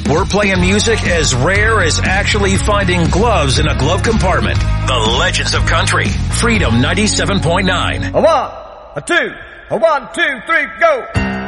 We're playing music as rare as actually finding gloves in a glove compartment. The Legends of Country. Freedom 97.9. A 1, a 2, a 1, 2, 3, go!